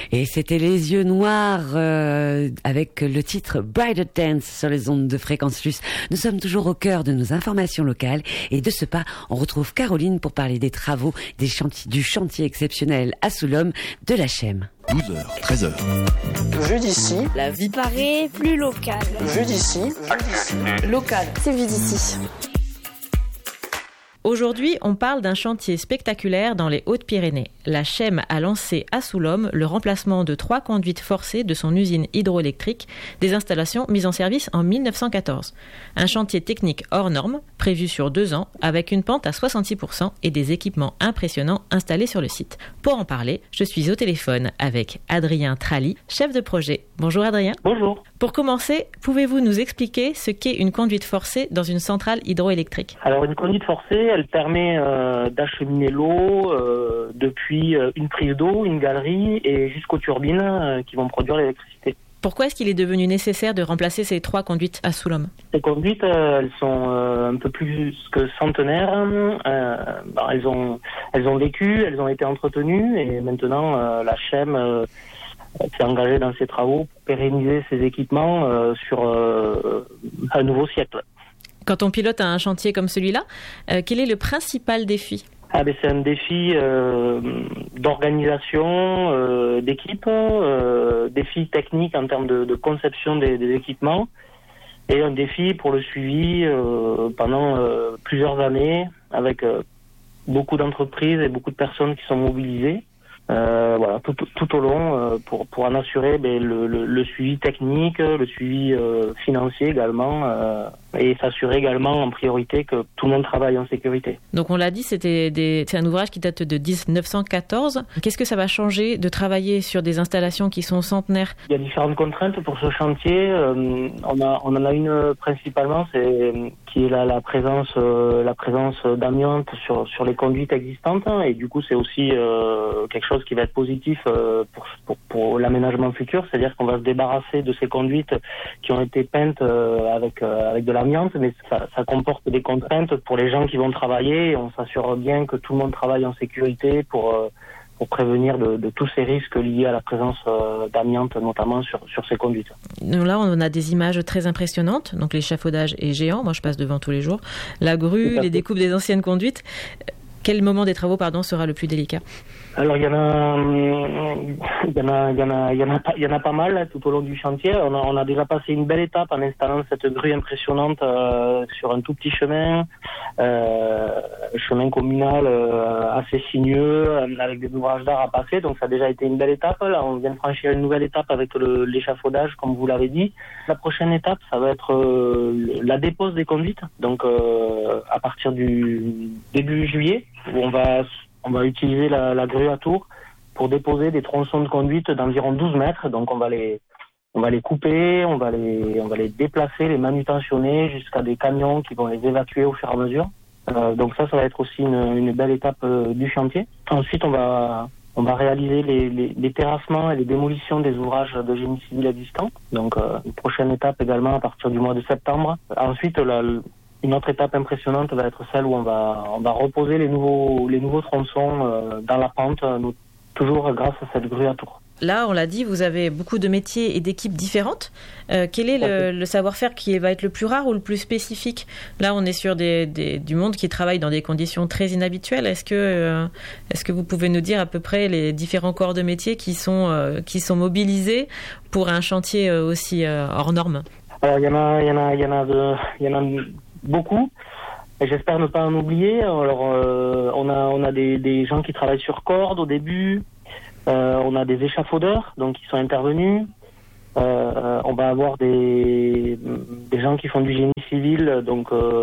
Et c'était Les Yeux Noirs avec le titre Bridal Dance sur les ondes de Fréquence Plus. Nous sommes toujours au cœur de nos informations locales et de ce pas, on retrouve Caroline pour parler des travaux du chantier exceptionnel à Soulom de la Chème. 12h, 13h. Vu d'ici, la vie paraît plus locale. Vu d'ici, local. C'est vu d'ici. Aujourd'hui, on parle d'un chantier spectaculaire dans les Hautes-Pyrénées. La Chème a lancé à Soulom le remplacement de 3 conduites forcées de son usine hydroélectrique, des installations mises en service en 1914. Un chantier technique hors norme, prévu sur 2 ans, avec une pente à 66% et des équipements impressionnants installés sur le site. Pour en parler, je suis au téléphone avec Adrien Trali, chef de projet. Bonjour Adrien. Bonjour. Pour commencer, pouvez-vous nous expliquer ce qu'est une conduite forcée dans une centrale hydroélectrique ? Alors une conduite forcée, elle permet d'acheminer l'eau depuis une prise d'eau, une galerie et jusqu'aux turbines qui vont produire l'électricité. Pourquoi est-ce qu'il est devenu nécessaire de remplacer ces 3 conduites à Soulom ? Ces conduites, elles sont un peu plus que centenaires. Elles ont vécu, elles ont été entretenues et maintenant la Chème s'est engagée dans ces travaux pour pérenniser ces équipements sur un nouveau siècle. Quand on pilote un chantier comme celui-là, quel est le principal défi ? C'est un défi d'organisation, d'équipe, défi technique en termes de conception des équipements et un défi pour le suivi pendant plusieurs années avec beaucoup d'entreprises et beaucoup de personnes qui sont mobilisées. Tout au long pour en assurer le suivi technique, le suivi financier également et s'assurer également en priorité que tout le monde travaille en sécurité. Donc on l'a dit, c'est un ouvrage qui date de 1914. Qu'est-ce que ça va changer de travailler sur des installations qui sont centenaires ? Il y a différentes contraintes pour ce chantier. On en a une principalement, qui est la présence d'amiante sur les conduites existantes et du coup c'est aussi quelque chose qui va être positif pour l'aménagement futur, c'est-à-dire qu'on va se débarrasser de ces conduites qui ont été peintes avec de l'amiante, mais ça comporte des contraintes pour les gens qui vont travailler et on s'assure bien que tout le monde travaille en sécurité pour prévenir de tous ces risques liés à la présence d'amiante, notamment sur ces conduites. Donc là, on a des images très impressionnantes. Donc l'échafaudage est géant, moi je passe devant tous les jours. La grue, les découpes des anciennes conduites. Quel moment des travaux sera le plus délicat ? Alors il y en a pas mal tout au long du chantier. On a déjà passé une belle étape en installant cette grue impressionnante sur un tout petit chemin communal assez sinueux avec des ouvrages d'art à passer. Donc ça a déjà été une belle étape. Là on vient de franchir une nouvelle étape avec l'échafaudage comme vous l'avez dit. La prochaine étape ça va être la dépose des conduites. Donc à partir du début juillet où on va utiliser la grue à tour pour déposer des tronçons de conduite d'environ 12 mètres. Donc on va les couper, on va les déplacer, les manutentionner jusqu'à des camions qui vont les évacuer au fur et à mesure. Donc ça va être aussi une belle étape du chantier. Ensuite on va réaliser les terrassements et les démolitions des ouvrages de génie civil existants. Donc une prochaine étape également à partir du mois de septembre. Ensuite une autre étape impressionnante va être celle où on va reposer les nouveaux tronçons dans la pente, toujours grâce à cette grue à tour. Là, on l'a dit, vous avez beaucoup de métiers et d'équipes différentes. Quel est le savoir-faire qui va être le plus rare ou le plus spécifique ? Là, on est sur du monde qui travaille dans des conditions très inhabituelles. Est-ce que vous pouvez nous dire à peu près les différents corps de métier qui sont mobilisés pour un chantier aussi hors norme ? Alors, il y en a beaucoup. Et j'espère ne pas en oublier. Alors, on a des gens qui travaillent sur corde au début. On a des échafaudeurs, donc qui sont intervenus. On va avoir des gens qui font du génie civil, donc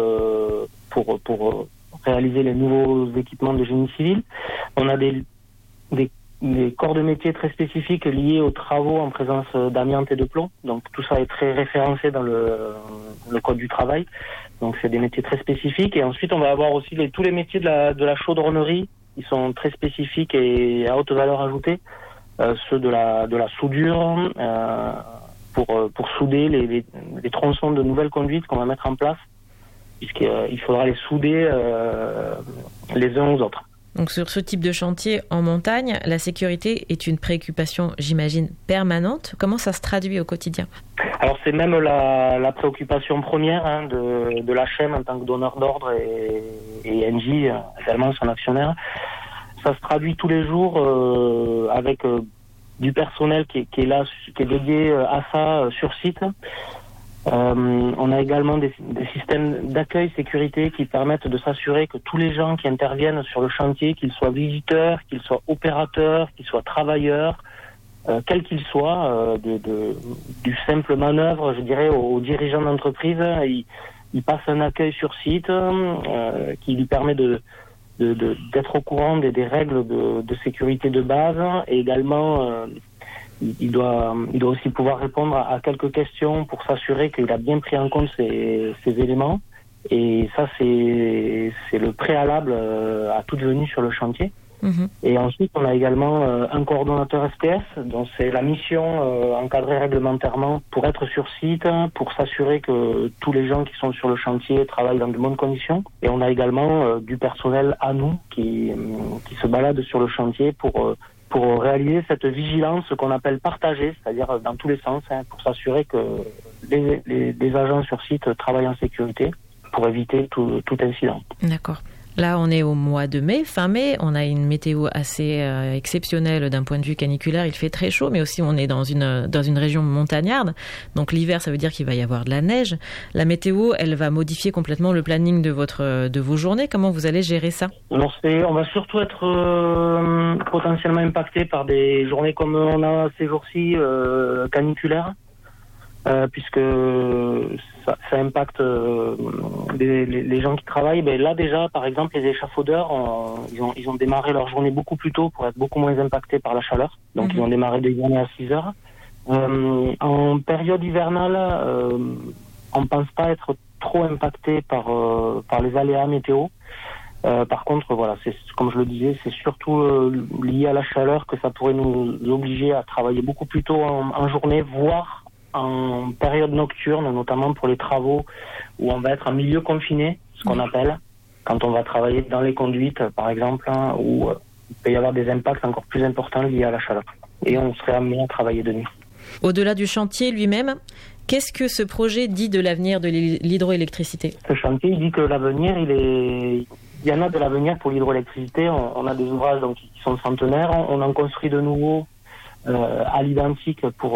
pour réaliser les nouveaux équipements de génie civil. On a des corps de métier très spécifiques liés aux travaux en présence d'amiante et de plomb. Donc tout ça est très référencé dans le code du travail. Donc c'est des métiers très spécifiques. Et ensuite on va avoir aussi tous les métiers de la chaudronnerie. Ils sont très spécifiques et à haute valeur ajoutée. Ceux de la soudure pour souder les tronçons de nouvelles conduites qu'on va mettre en place, puisqu'il faudra les souder les uns aux autres. Donc sur ce type de chantier en montagne, la sécurité est une préoccupation, j'imagine, permanente. Comment ça se traduit au quotidien ? Alors c'est même la préoccupation première de la CHEM en tant que donneur d'ordre et Engie, également son actionnaire. Ça se traduit tous les jours avec du personnel qui est là, qui est dédié à ça sur site. On a également des systèmes d'accueil sécurité qui permettent de s'assurer que tous les gens qui interviennent sur le chantier, qu'ils soient visiteurs, qu'ils soient opérateurs, qu'ils soient travailleurs, quels qu'ils soient, du simple manœuvre, je dirais, aux dirigeants d'entreprise, ils passent un accueil sur site qui lui permet d'être au courant des règles de sécurité de base, et également il doit aussi pouvoir répondre à quelques questions pour s'assurer qu'il a bien pris en compte ces éléments. Et ça, c'est le préalable à toute venue sur le chantier. Mmh. Et ensuite, on a également un coordonnateur SPS, dont c'est la mission encadrée réglementairement pour être sur site, pour s'assurer que tous les gens qui sont sur le chantier travaillent dans de bonnes conditions. Et on a également du personnel à nous qui se balade sur le chantier pour réaliser cette vigilance qu'on appelle partagée, c'est-à-dire dans tous les sens, pour s'assurer que les agents sur site travaillent en sécurité pour éviter tout incident. D'accord. Là, on est au mois de mai, fin mai. On a une météo assez exceptionnelle d'un point de vue caniculaire. Il fait très chaud, mais aussi on est dans une région montagnarde. Donc l'hiver, ça veut dire qu'il va y avoir de la neige. La météo, elle va modifier complètement le planning de vos journées. Comment vous allez gérer ça ? On va surtout être potentiellement impacté par des journées comme on a ces jours-ci caniculaires. Puisque ça impacte les gens qui travaillent. Ben là déjà, par exemple, les échafaudeurs, ils ont démarré leur journée beaucoup plus tôt pour être beaucoup moins impactés par la chaleur. Donc ils ont démarré des journées à 6 heures. En période hivernale, on ne pense pas être trop impacté par les aléas météo. Par contre, voilà, c'est comme je le disais, c'est surtout lié à la chaleur que ça pourrait nous obliger à travailler beaucoup plus tôt en journée, voire en période nocturne, notamment pour les travaux où on va être en milieu confiné, ce qu'on appelle, quand on va travailler dans les conduites, par exemple, où il peut y avoir des impacts encore plus importants liés à la chaleur. Et on serait amené à travailler de nuit. Au-delà du chantier lui-même, qu'est-ce que ce projet dit de l'avenir de l'hydroélectricité ? Ce chantier, il dit que l'avenir, il y en a de l'avenir pour l'hydroélectricité. On a des ouvrages donc, qui sont centenaires. On en construit de nouveaux à l'identique pour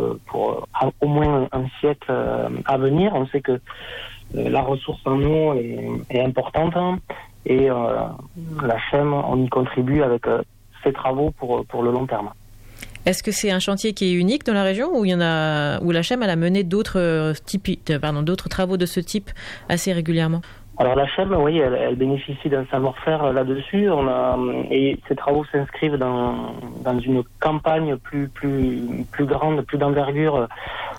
au moins un siècle à venir. On sait que la ressource en eau est importante et la CHEM, on y contribue avec ses travaux pour le long terme. Est-ce que c'est un chantier qui est unique dans la région ou où la CHEM elle a mené d'autres travaux de ce type assez régulièrement ? Alors la CHEM, oui, elle bénéficie d'un savoir-faire là-dessus. Et ces travaux s'inscrivent dans une campagne plus grande, plus d'envergure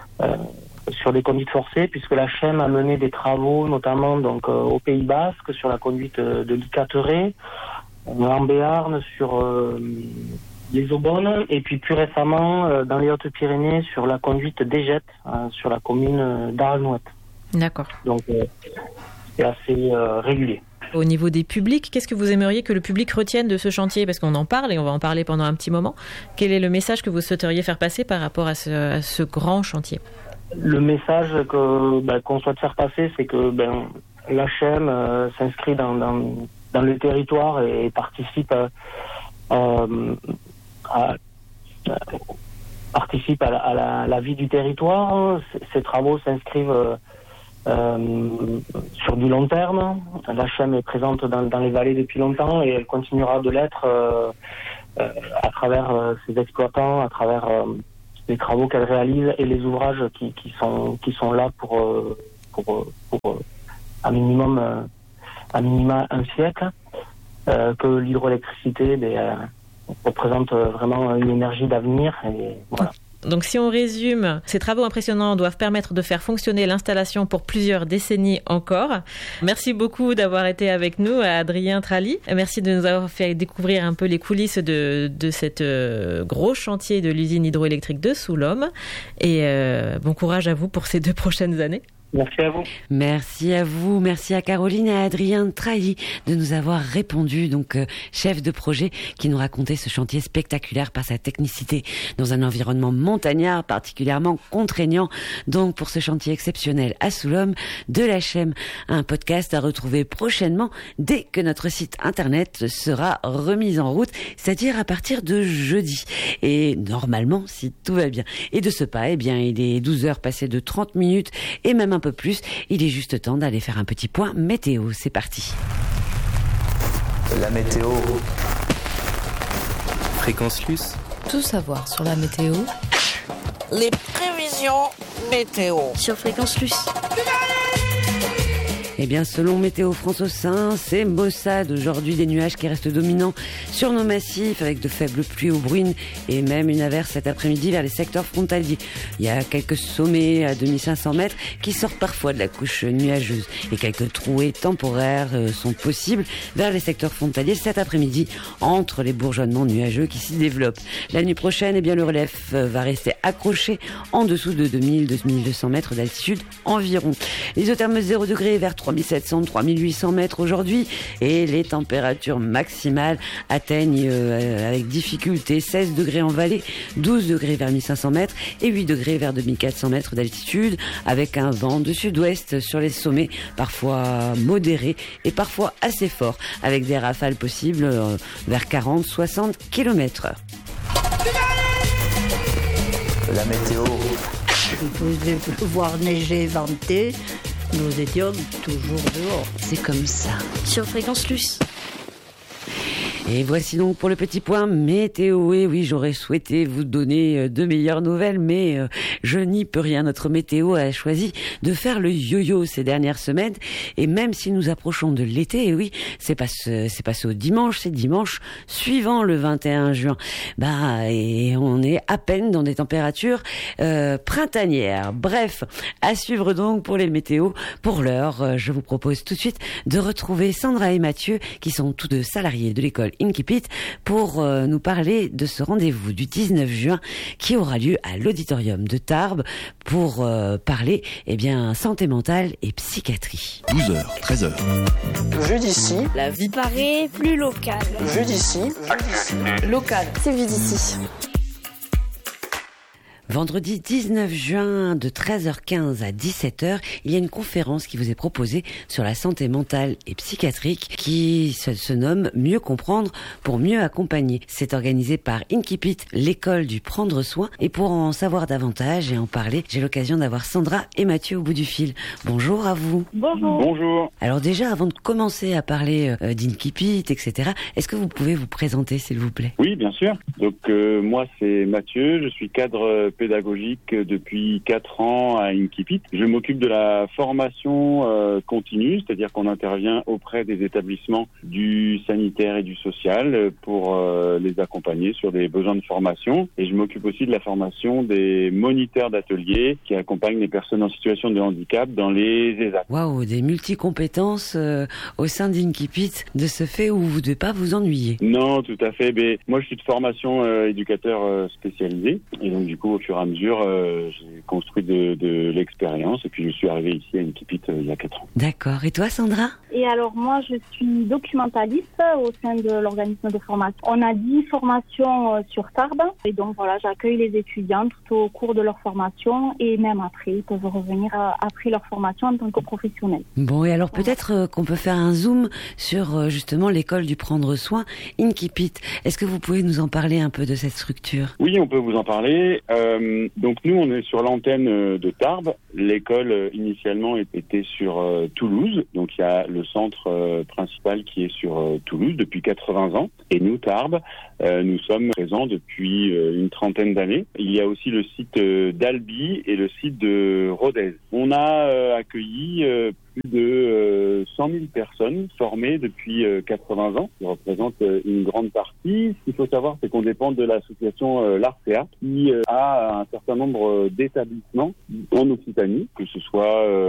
sur les conduites forcées, puisque la CHEM a mené des travaux, notamment donc au Pays Basque, sur la conduite de l'Icateret, en Béarn, sur les Aubonnes, et puis plus récemment dans les Hautes-Pyrénées sur la conduite d'Égette, sur la commune d'Arlenouette. D'accord. Donc c'est assez régulier. Au niveau des publics, qu'est-ce que vous aimeriez que le public retienne de ce chantier ? Parce qu'on en parle et on va en parler pendant un petit moment. Quel est le message que vous souhaiteriez faire passer par rapport à ce grand chantier ? Le message qu'on souhaite faire passer, c'est que la CHEM s'inscrit dans le territoire et participe à la vie du territoire. Ces travaux s'inscrivent sur du long terme. La CHEM est présente dans les vallées depuis longtemps et elle continuera de l'être à travers ses exploitants, à travers les travaux qu'elle réalise et les ouvrages qui sont là pour à minima un siècle. Que l'hydroélectricité représente vraiment une énergie d'avenir et voilà. Donc si on résume, ces travaux impressionnants doivent permettre de faire fonctionner l'installation pour plusieurs décennies encore. Merci beaucoup d'avoir été avec nous, Adrien Trali. Merci de nous avoir fait découvrir un peu les coulisses de cet gros chantier de l'usine hydroélectrique de Soulom. Et bon courage à vous pour ces 2 prochaines années. Merci à vous. Merci à vous, merci à Caroline et à Adrien Trahi de nous avoir répondu, donc chef de projet qui nous racontait ce chantier spectaculaire par sa technicité dans un environnement montagnard particulièrement contraignant. Donc pour ce chantier exceptionnel à Soulom de la Chem, un podcast à retrouver prochainement dès que notre site internet sera remis en route, c'est-à-dire à partir de jeudi. Et normalement, si tout va bien. Et de ce pas, eh bien, il est 12h passées de 30 minutes et même un peu plus. Il est juste temps d'aller faire un petit point météo. C'est parti. La météo. Fréquence Luce. Tout savoir sur la météo. Les prévisions météo. Sur Fréquence Luce. Eh bien, selon Météo France au sein, c'est maussade aujourd'hui, des nuages qui restent dominants sur nos massifs avec de faibles pluies ou bruines et même une averse cet après-midi vers les secteurs frontaliers. Il y a quelques sommets à 2500 mètres qui sortent parfois de la couche nuageuse et quelques trouées temporaires sont possibles vers les secteurs frontaliers cet après-midi entre les bourgeonnements nuageux qui s'y développent. La nuit prochaine, eh bien, le relief va rester accroché en dessous de 2000-2200 mètres d'altitude environ. Isotherme 0 degré vers 3700-3800 mètres aujourd'hui et les températures maximales atteignent avec difficulté 16 degrés en vallée, 12 degrés vers 1500 mètres et 8 degrés vers 2400 mètres d'altitude avec un vent de sud-ouest sur les sommets parfois modéré et parfois assez fort avec des rafales possibles vers 40-60 km/h. La météo. Il faisait pleuvoir, neiger, venter. Nous étions toujours dehors. C'est comme ça. Sur Fréquence Luce. Et voici donc pour le petit point météo. Et oui, j'aurais souhaité vous donner de meilleures nouvelles, mais je n'y peux rien. Notre météo a choisi de faire le yo-yo ces dernières semaines. Et même si nous approchons de l'été, et oui, c'est passé au dimanche, c'est dimanche suivant le 21 juin. Et on est à peine dans des températures printanières. Bref, à suivre donc pour les météos. Pour l'heure, je vous propose tout de suite de retrouver Sandra et Mathieu, qui sont tous deux salariés de l'école Inkipit, pour nous parler de ce rendez-vous du 19 juin qui aura lieu à l'auditorium de Tarbes pour parler santé mentale et psychiatrie. 12h, 13h. Vu d'ici. La vie paraît plus locale. Vu d'ici. Local. C'est vu d'ici. Vendredi 19 juin de 13h15 à 17h, il y a une conférence qui vous est proposée sur la santé mentale et psychiatrique qui se nomme Mieux comprendre pour mieux accompagner. C'est organisé par Inkipit, l'école du prendre soin. Et pour en savoir davantage et en parler, j'ai l'occasion d'avoir Sandra et Mathieu au bout du fil. Bonjour à vous. Bonjour. Bonjour. Alors déjà, avant de commencer à parler d'Inkipit, etc., est-ce que vous pouvez vous présenter, s'il vous plaît ? Oui, bien sûr. Donc moi, c'est Mathieu, je suis cadre pédagogique depuis 4 ans à Inkipit. Je m'occupe de la formation continue, c'est-à-dire qu'on intervient auprès des établissements du sanitaire et du social pour les accompagner sur des besoins de formation. Et je m'occupe aussi de la formation des moniteurs d'ateliers qui accompagnent les personnes en situation de handicap dans les ESAT. Waouh, des multi-compétences au sein d'Inkipit, de ce fait où vous ne devez pas vous ennuyer. Non, tout à fait. Mais moi, je suis de formation éducateur spécialisé. Et donc, du coup, au fur et à mesure, j'ai construit de l'expérience. Et puis, je suis arrivé ici à Inkipit il y a 4 ans. D'accord. Et toi, Sandra ? Et alors, moi, je suis documentaliste au sein de l'organisme de formation. On a 10 formations sur Tarbes. Et donc, voilà, j'accueille les étudiants tout au cours de leur formation. Et même après, ils peuvent revenir après leur formation en tant que professionnels. Bon, et alors peut-être qu'on peut faire un zoom sur justement l'école du prendre soin, Inkipit. Est-ce que vous pouvez nous en parler un peu de cette structure ? Oui, on peut vous en parler. Donc nous, on est sur l'antenne de Tarbes. L'école initialement était sur Toulouse. Donc il y a le centre principal qui est sur Toulouse depuis 80 ans. Et nous, Tarbes, nous sommes présents depuis une trentaine d'années. Il y a aussi le site d'Albi et le site de Rodez. On a accueilli plus de 100 000 personnes formées depuis 80 ans, qui représentent une grande partie. Ce qu'il faut savoir, c'est qu'on dépend de l'association l'Artea, qui a un certain nombre d'établissements en Occitanie, que ce soit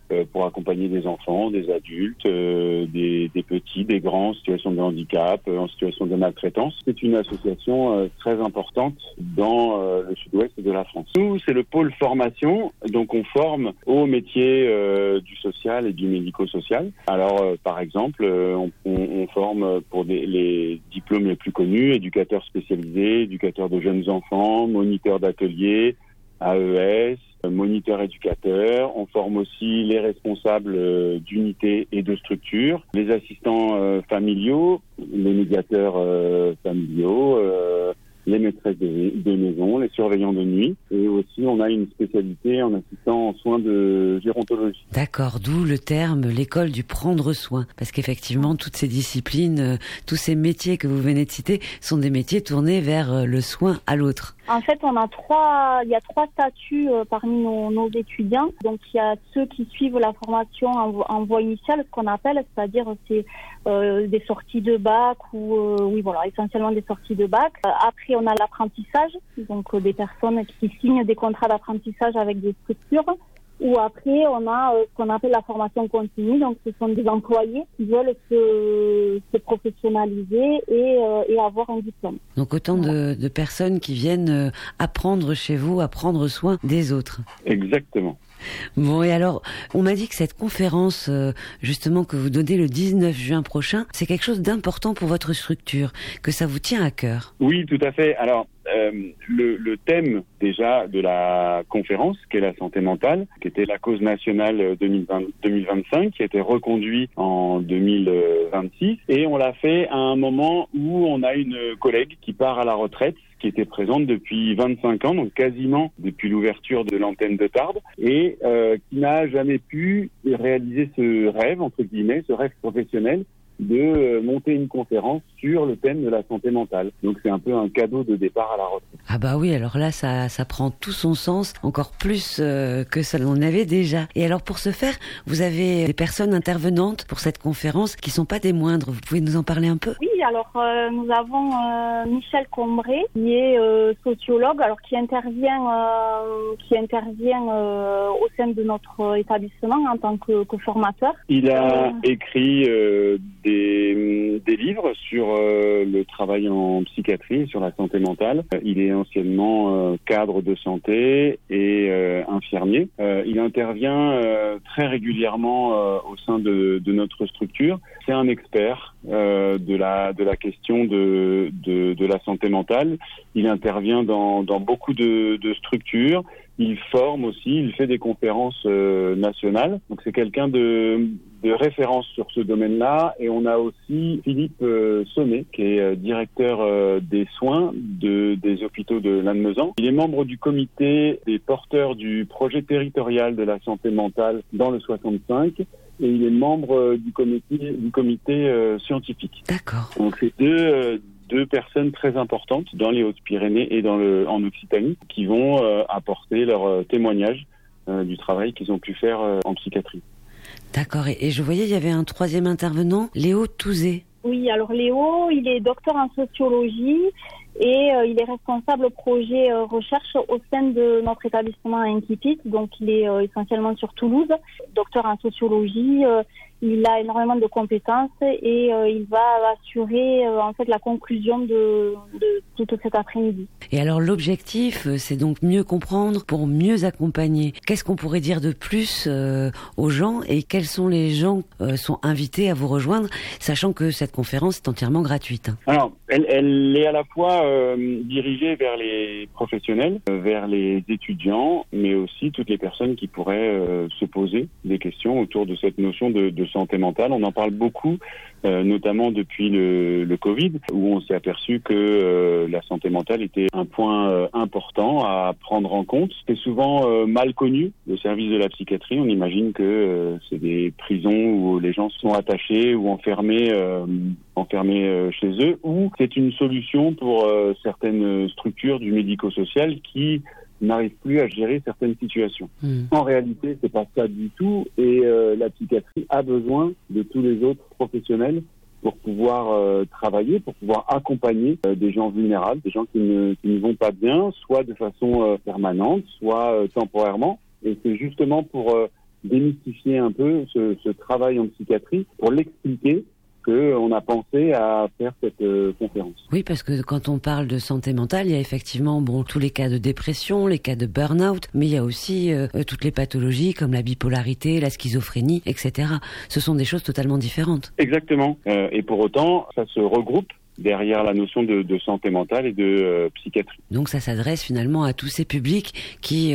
pour accompagner des enfants, des adultes, des petits, des grands en situation de handicap, en situation de maltraitance. C'est une association très importante dans le sud-ouest de la France. Nous, c'est le pôle formation, donc on forme aux métiers du social et du médico-social. Alors, par exemple, on forme pour les diplômes les plus connus, éducateurs spécialisés, éducateurs de jeunes enfants, moniteurs d'ateliers, AES, moniteurs éducateurs. On forme aussi les responsables d'unités et de structures, les assistants familiaux, les médiateurs familiaux, les maîtresses de maison, les surveillants de nuit. Et aussi, on a une spécialité en assistant en soins de gérontologie. D'accord, d'où le terme l'école du prendre soin. Parce qu'effectivement, toutes ces disciplines, tous ces métiers que vous venez de citer sont des métiers tournés vers le soin à l'autre. En fait, il y a trois statuts parmi nos étudiants. Donc, il y a ceux qui suivent la formation en voie initiale, ce qu'on appelle, c'est-à-dire c'est des sorties de bac essentiellement des sorties de bac. Après, on a l'apprentissage, donc des personnes qui signent des contrats d'apprentissage avec des structures. Ou après, on a ce qu'on appelle la formation continue, donc ce sont des employés qui veulent se professionnaliser et avoir un diplôme. Donc autant de personnes qui viennent apprendre chez vous, à prendre soin des autres. Exactement. Bon, et alors, on m'a dit que cette conférence, justement, que vous donnez le 19 juin prochain, c'est quelque chose d'important pour votre structure, que ça vous tient à cœur. Oui, tout à fait. Alors, le thème déjà de la conférence, qui est la santé mentale, qui était la cause nationale 2025, qui a été reconduit en 2026, et on l'a fait à un moment où on a une collègue qui part à la retraite, qui était présente depuis 25 ans, donc quasiment depuis l'ouverture de l'antenne de Tarbes, et qui n'a jamais pu réaliser ce rêve, entre guillemets, ce rêve professionnel, de monter une conférence sur le thème de la santé mentale. Donc c'est un peu un cadeau de départ à la retraite. Ah bah oui, alors là ça prend tout son sens, encore plus que ça l'en avait déjà. Et alors pour ce faire, vous avez des personnes intervenantes pour cette conférence qui sont pas des moindres. Vous pouvez nous en parler un peu ? Oui, alors nous avons Michel Combré, qui est sociologue, alors qui intervient au sein de notre établissement en tant que formateur. Il a écrit des livres sur le travail en psychiatrie, sur la santé mentale. Il est anciennement cadre de santé et infirmier. Il intervient très régulièrement au sein de notre structure. C'est un expert de la question de la santé mentale. Il intervient dans beaucoup de structures. Il forme aussi, il fait des conférences nationales. Donc c'est quelqu'un de référence sur ce domaine-là. Et on a aussi Philippe Sommet, qui est directeur des soins des hôpitaux de Lannemezan. Il est membre du comité des porteurs du projet territorial de la santé mentale dans le 65. Et il est membre du comité scientifique. D'accord. Donc c'est deux personnes très importantes dans les Hautes-Pyrénées et en Occitanie qui vont apporter leur témoignage du travail qu'ils ont pu faire en psychiatrie. D'accord. Et je voyais, il y avait un troisième intervenant, Léo Touzé. Oui, alors Léo, il est docteur en sociologie et il est responsable projet recherche au sein de notre établissement à Inquipit. Donc il est essentiellement sur Toulouse, docteur en sociologie. Il a énormément de compétences et il va assurer en fait la conclusion de toute cet après-midi. Et alors l'objectif, c'est donc mieux comprendre pour mieux accompagner. Qu'est-ce qu'on pourrait dire de plus aux gens et quels sont les gens sont invités à vous rejoindre, sachant que cette conférence est entièrement gratuite. Alors, elle est à la fois dirigée vers les professionnels, vers les étudiants, mais aussi toutes les personnes qui pourraient se poser des questions autour de cette notion de santé mentale. On en parle beaucoup, notamment depuis le Covid, où on s'est aperçu que la santé mentale était un point important à prendre en compte. C'est souvent mal connu, le service de la psychiatrie. On imagine que c'est des prisons où les gens sont attachés ou enfermés chez eux, ou c'est une solution pour certaines structures du médico-social qui n'arrivent plus à gérer certaines situations. En réalité, c'est pas ça du tout, et la psychiatrie a besoin de tous les autres professionnels pour pouvoir travailler, pour pouvoir accompagner des gens vulnérables, des gens qui ne vont pas bien, soit de façon permanente, soit temporairement. Et c'est justement pour démystifier un peu ce travail en psychiatrie pour l'expliquer qu'on a pensé à faire cette conférence. Oui, parce que quand on parle de santé mentale, il y a effectivement tous les cas de dépression, les cas de burn-out, mais il y a aussi toutes les pathologies comme la bipolarité, la schizophrénie, etc. Ce sont des choses totalement différentes. Exactement. Et pour autant, ça se regroupe derrière la notion de santé mentale et de psychiatrie. Donc ça s'adresse finalement à tous ces publics qui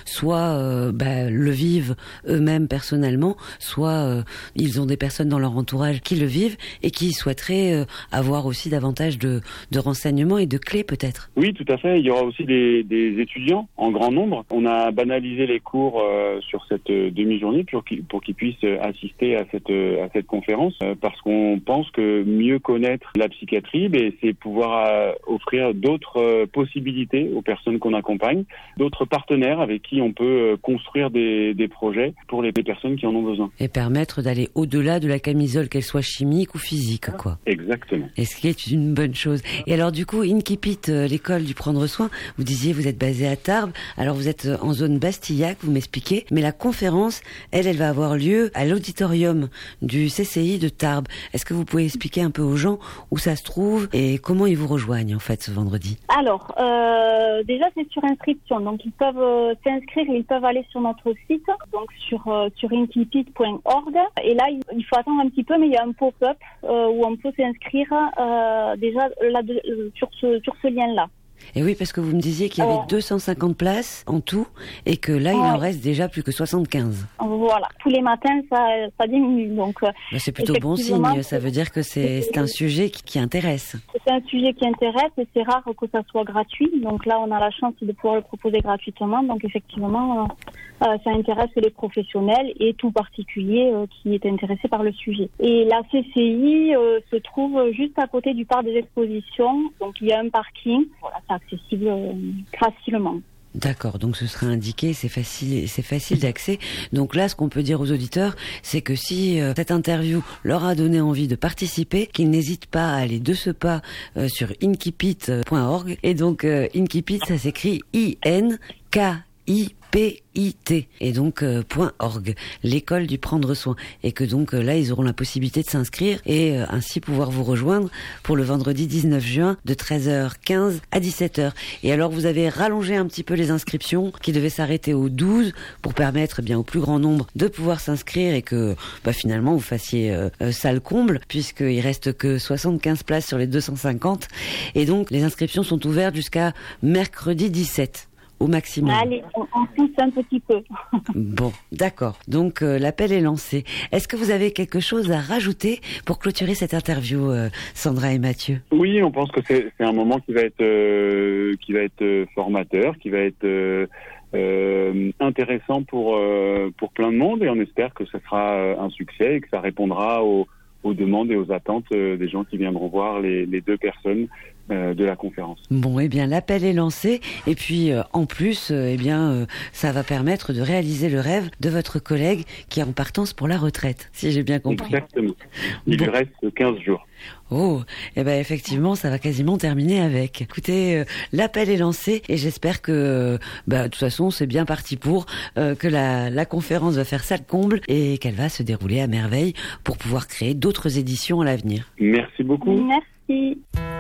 soit le vivent eux-mêmes personnellement, soit ils ont des personnes dans leur entourage qui le vivent et qui souhaiteraient avoir aussi davantage de renseignements et de clés peut-être. Oui, tout à fait. Il y aura aussi des étudiants en grand nombre. On a banalisé les cours sur cette demi-journée pour qu'ils puissent assister à cette conférence parce qu'on pense que mieux connaître la psychiatrie, c'est pouvoir offrir d'autres possibilités aux personnes qu'on accompagne, d'autres partenaires avec qui on peut construire des projets pour les personnes qui en ont besoin. Et permettre d'aller au-delà de la camisole, qu'elle soit chimique ou physique, quoi. Exactement. Et ce qui est une bonne chose. Et alors du coup, Incipit, l'école du prendre soin, vous disiez vous êtes basé à Tarbes, alors vous êtes en zone Bastillac, vous m'expliquez, mais la conférence, elle va avoir lieu à l'auditorium du CCI de Tarbes. Est-ce que vous pouvez expliquer un peu aux gens où ça se trouve et comment ils vous rejoignent en fait ce vendredi? Alors, déjà c'est sur inscription, donc ils peuvent s'inscrire, ils peuvent aller sur notre site, donc sur incipit.org, et là il faut attendre un petit peu, mais il y a un pop-up où on peut s'inscrire déjà là sur ce lien-là. Et oui, parce que vous me disiez qu'il y avait 250 places en tout et que là, il en reste déjà plus que 75. Voilà, tous les matins, ça diminue. Donc, c'est plutôt bon signe, ça veut dire que c'est un sujet qui intéresse. C'est un sujet qui intéresse et c'est rare que ça soit gratuit. Donc là, on a la chance de pouvoir le proposer gratuitement. Donc effectivement, ça intéresse les professionnels et tout particulier qui est intéressé par le sujet. Et la CCI se trouve juste à côté du parc des expositions. Donc il y a un parking. Voilà, c'est accessible facilement. D'accord, donc ce sera indiqué, c'est facile d'accès. Donc là, ce qu'on peut dire aux auditeurs, c'est que si cette interview leur a donné envie de participer, qu'ils n'hésitent pas à aller de ce pas sur incipit.org. Et donc Incipit, ça s'écrit INKIPIT et donc .org, l'école du prendre soin, et que donc là ils auront la possibilité de s'inscrire et ainsi pouvoir vous rejoindre pour le vendredi 19 juin de 13h15 à 17h. Et alors vous avez rallongé un petit peu les inscriptions qui devaient s'arrêter au 12 pour permettre bien au plus grand nombre de pouvoir s'inscrire et que finalement vous fassiez salle comble, puisqu'il reste que 75 places sur les 250, et donc les inscriptions sont ouvertes jusqu'à mercredi 17 au maximum. Allez, on pousse un petit peu. Bon, d'accord. Donc l'appel est lancé. Est-ce que vous avez quelque chose à rajouter pour clôturer cette interview, Sandra et Mathieu? Oui, on pense que c'est un moment qui va être formateur, qui va être intéressant pour plein de monde, et on espère que ça sera un succès et que ça répondra aux demandes et aux attentes des gens qui viendront voir les deux personnes de la conférence. Bon, eh bien, l'appel est lancé, et puis en plus, ça va permettre de réaliser le rêve de votre collègue qui est en partance pour la retraite, si j'ai bien compris. Exactement. Il lui reste 15 jours. Oh, eh ben effectivement, ça va quasiment terminer avec. Écoutez, l'appel est lancé et j'espère que, de toute façon, c'est bien parti pour que la conférence va faire salle comble et qu'elle va se dérouler à merveille pour pouvoir créer d'autres éditions à l'avenir. Merci beaucoup. Merci.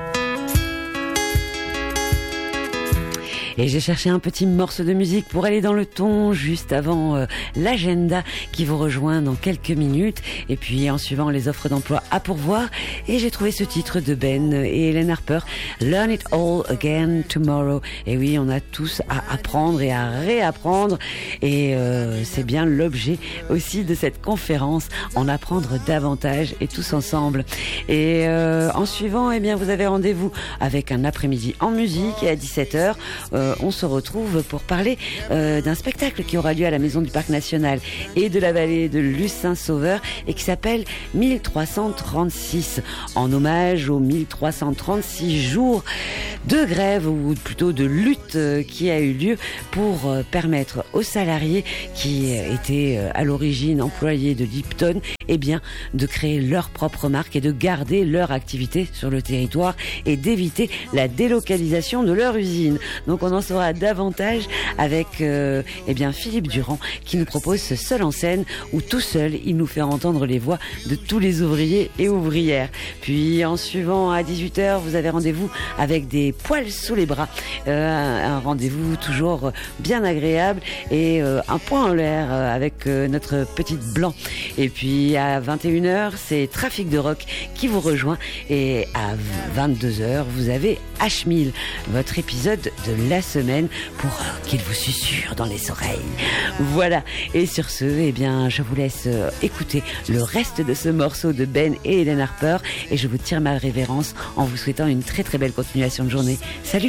Et j'ai cherché un petit morceau de musique pour aller dans le ton juste avant l'agenda qui vous rejoint dans quelques minutes, et puis en suivant les offres d'emploi à pourvoir. Et j'ai trouvé ce titre de Ben et Hélène Harper, Learn It All Again Tomorrow. Et oui, on a tous à apprendre et à réapprendre, et c'est bien l'objet aussi de cette conférence, en apprendre davantage et tous ensemble. Et en suivant, vous avez rendez-vous avec un après-midi en musique, et à 17h on se retrouve pour parler d'un spectacle qui aura lieu à la Maison du Parc National et de la vallée de Luce-Saint-Sauveur, et qui s'appelle 1336, en hommage aux 1336 jours de grève, ou plutôt de lutte, qui a eu lieu pour permettre aux salariés qui étaient à l'origine employés de Lipton de créer leur propre marque et de garder leur activité sur le territoire et d'éviter la délocalisation de leur usine. Donc on on en saura davantage avec Philippe Durand qui nous propose ce Seul en scène où tout seul il nous fait entendre les voix de tous les ouvriers et ouvrières. Puis en suivant à 18h vous avez rendez-vous avec des poils sous les bras, un rendez-vous toujours bien agréable et un point en l'air avec notre petite Blanc. Et puis à 21h c'est Trafic de Rock qui vous rejoint et à 22h vous avez H1000, votre épisode de la semaine pour qu'il vous susurre dans les oreilles. Voilà, et sur ce, je vous laisse écouter le reste de ce morceau de Ben et Hélène Harper et je vous tire ma révérence en vous souhaitant une très très belle continuation de journée. Salut!